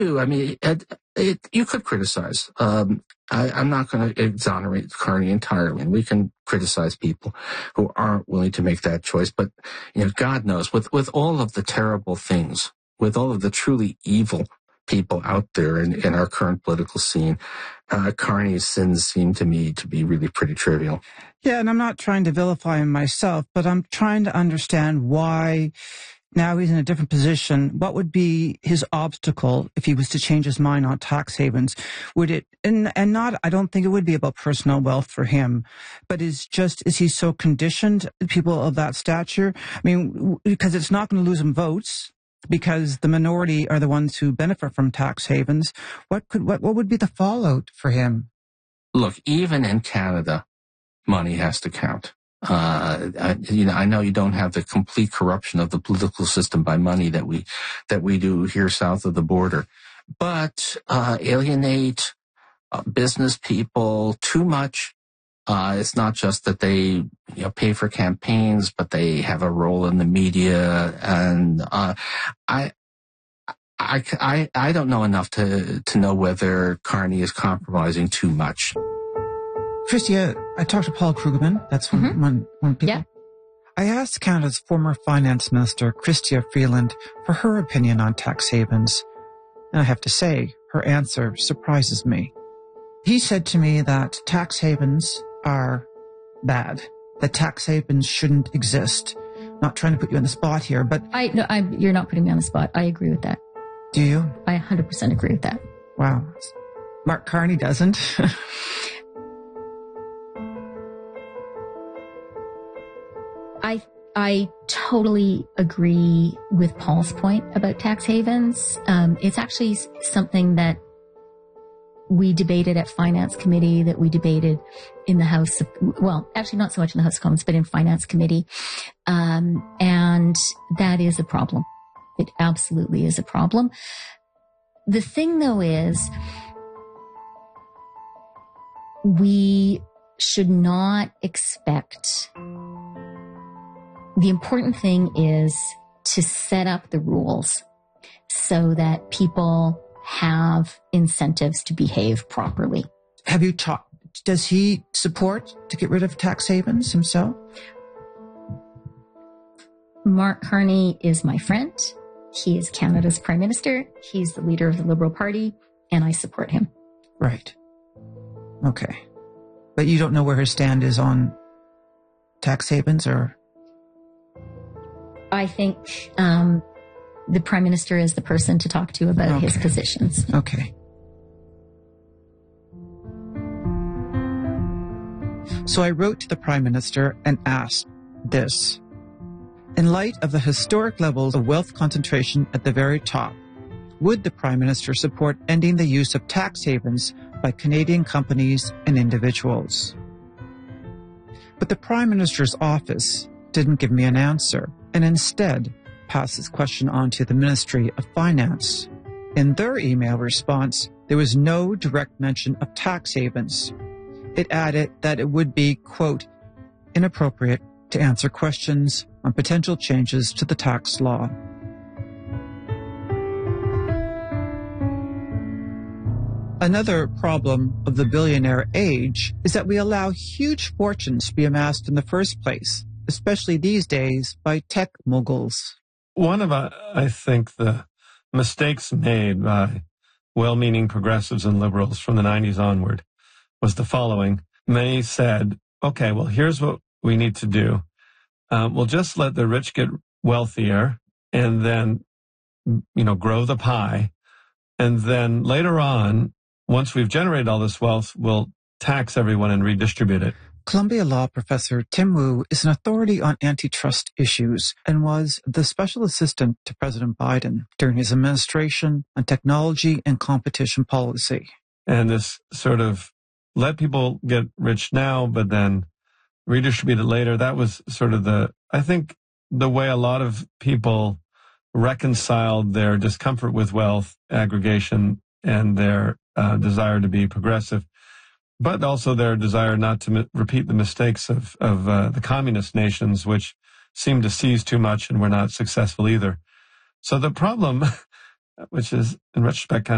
I mean, you could criticize. I'm not going to exonerate Carney entirely, and we can criticize people who aren't willing to make that choice. But, God knows, with all of the terrible things, with all of the truly evil people out there in our current political scene, Carney's sins seem to me to be really pretty trivial. Yeah, and I'm not trying to vilify him myself, but I'm trying to understand why now he's in a different position. What would be his obstacle if he was to change his mind on tax havens? Would it, and not, I don't think it would be about personal wealth for him, but is he so conditioned, people of that stature? I mean, because it's not going to lose him votes, because the minority are the ones who benefit from tax havens. What would be the fallout for him? Look, even in Canada, money has to count. I know you don't have the complete corruption of the political system by money that we do here south of the border, but alienate business people too much. It's not just that they pay for campaigns, but they have a role in the media, and I don't know enough to know whether Carney is compromising too much. Chrystia, I talked to Paul Krugman. That's one people. Yeah. I asked Canada's former finance minister, Chrystia Freeland, for her opinion on tax havens. And I have to say, her answer surprises me. He said to me that tax havens are bad, that tax havens shouldn't exist. Not trying to put you on the spot here, but... You're not putting me on the spot. I agree with that. Do you? I 100% agree with that. Wow. Mark Carney doesn't. I totally agree with Paul's point about tax havens. It's actually something that we debated at Finance Committee, that we debated in the House of, well, actually not so much in the House of Commons, but in Finance Committee. And that is a problem. It absolutely is a problem. The thing though is, we should not expect. The important thing is to set up the rules so that people have incentives to behave properly. Have you talked? Does he support to get rid of tax havens himself? Mark Carney is my friend. He is Canada's Prime Minister. He's the leader of the Liberal Party, and I support him. Right. Okay. But you don't know where his stand is on tax havens, or? I think the Prime Minister is the person to talk to about his positions. Okay. So I wrote to the Prime Minister and asked this. In light of the historic levels of wealth concentration at the very top, would the Prime Minister support ending the use of tax havens by Canadian companies and individuals? But the Prime Minister's office didn't give me an answer, and instead passed this question on to the Ministry of Finance. In their email response, there was no direct mention of tax havens. It added that it would be, quote, inappropriate to answer questions on potential changes to the tax law. Another problem of the billionaire age is that we allow huge fortunes to be amassed in the first place, especially these days by tech moguls. One of, I think, the mistakes made by well-meaning progressives and liberals from the 90s onward was the following. They said, okay, well, here's what we need to do. We'll just let the rich get wealthier and then, grow the pie. And then later on, once we've generated all this wealth, we'll tax everyone and redistribute it. Columbia Law professor Tim Wu is an authority on antitrust issues and was the special assistant to President Biden during his administration on technology and competition policy. And this sort of let people get rich now, but then redistribute it later. That was sort of I think the way a lot of people reconciled their discomfort with wealth aggregation and their desire to be progressive, but also their desire not to repeat the mistakes of the communist nations, which seemed to seize too much and were not successful either. So the problem, which is in retrospect kind of